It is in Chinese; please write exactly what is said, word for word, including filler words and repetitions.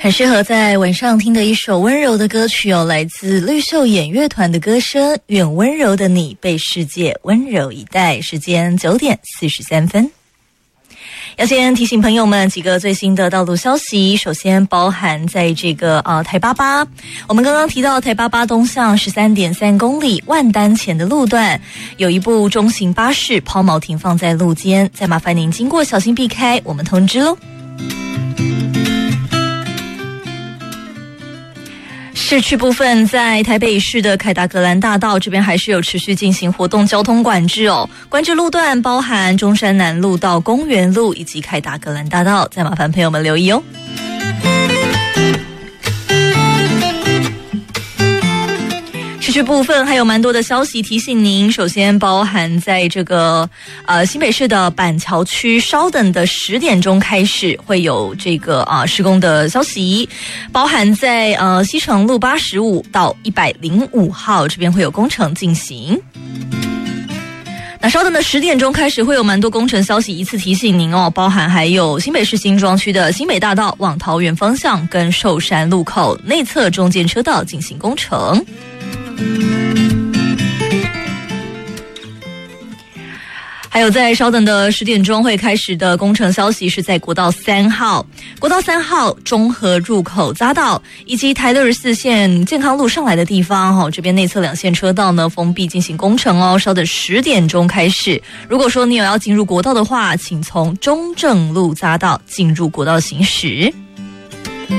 很适合在晚上听的一首温柔的歌曲哦，来自绿秀演乐团的歌声《愿温柔的你被世界温柔以待》。时间九点四十三分。要先提醒朋友们几个最新的道路消息，首先包含在这个呃台八八，我们刚刚提到台八八东向 十三点三公里万丹前的路段，有一部中型巴士抛锚停放在路肩，再麻烦您经过小心避开，我们通知咯。市区部分，在台北市的凯达格兰大道这边还是有持续进行活动交通管制哦。管制路段包含中山南路到公园路以及凯达格兰大道，再麻烦朋友们留意哦。市区部分还有蛮多的消息提醒您，首先包含在这个呃新北市的板桥区，稍等的十点钟开始会有这个啊、呃、施工的消息，包含在呃西城路八十五到一百零五号这边会有工程进行。那稍等的十点钟开始会有蛮多工程消息，一次提醒您哦，包含还有新北市新庄区的新北大道往桃园方向跟寿山路口内侧中间车道进行工程。还有在稍等的十点钟会开始的工程消息是在国道三号、国道三号中和入口匝道以及台六十四线健康路上来的地方哦，这边内侧两线车道呢封闭进行工程哦，稍等十点钟开始。如果说你有要进入国道的话，请从中正路匝道进入国道行驶。